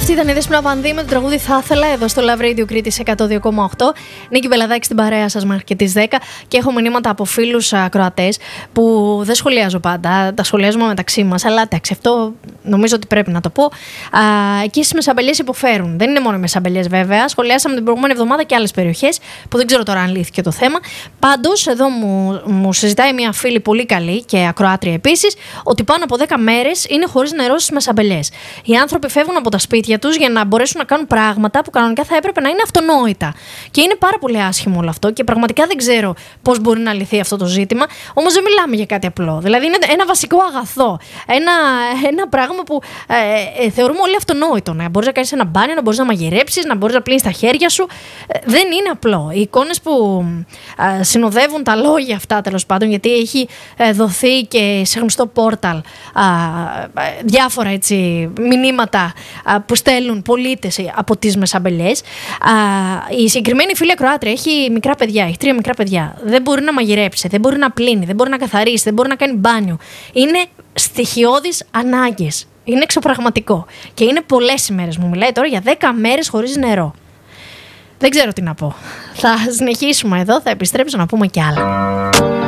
Έτσι ήταν η Δέσποινα Πανδή με το τραγούδι Θα ήθελα εδώ στο Love Radio Κρήτης 102,8. Νίκη Μπελαδάκη στην παρέα σας μέχρι και τις 10. Και έχω μηνύματα από φίλους ακροατές που δεν σχολιάζω πάντα. Τα σχολιάζουμε μεταξύ μας. Αλλά εντάξει, αυτό νομίζω ότι πρέπει να το πω. Εκεί στις Μεσαμπελιές υποφέρουν. Δεν είναι μόνο οι Μεσαμπελιές βέβαια. Σχολιάσαμε την προηγούμενη εβδομάδα και άλλες περιοχές που δεν ξέρω τώρα αν λύθηκε το θέμα. Πάντως εδώ μου συζητάει μια φίλη πολύ καλή και ακροάτρια επίσης ότι πάνω από 10 μέρες είναι χωρίς νερό στις Μεσαμπελιές. Οι άνθρωποι φεύγουν από τα σπίτια τους για να μπορέσουν να κάνουν πράγματα που κανονικά θα έπρεπε να είναι αυτονόητα. Και είναι πάρα πολύ άσχημο όλο αυτό και πραγματικά δεν ξέρω πώς μπορεί να λυθεί αυτό το ζήτημα. Όμως δεν μιλάμε για κάτι απλό. Δηλαδή είναι ένα βασικό αγαθό. Ένα πράγμα που θεωρούμε όλοι αυτονόητο. Να μπορείς να κάνεις ένα μπάνιο, να μπορείς να μαγειρέψεις, να μπορείς να πλύνεις τα χέρια σου. Δεν είναι απλό. Οι εικόνες που συνοδεύουν τα λόγια αυτά τέλος πάντων, γιατί έχει δοθεί και σε γνωστό πόρταλ διάφορα έτσι μηνύματα που στέλνουν πολίτες από τις Μεσαμπελιές. Η συγκεκριμένη φίλη ακροάτρια έχει μικρά παιδιά, έχει 3 μικρά παιδιά. Δεν μπορεί να μαγειρέψει, δεν μπορεί να πλύνει, δεν μπορεί να καθαρίσει, δεν μπορεί να κάνει μπάνιο. Είναι στοιχειώδεις ανάγκες. Είναι εξωπραγματικό. Και είναι πολλές ημέρες. Μου μιλάει τώρα για 10 μέρες χωρίς νερό. Δεν ξέρω τι να πω. Θα συνεχίσουμε εδώ, θα επιστρέψω να πούμε κι άλλα.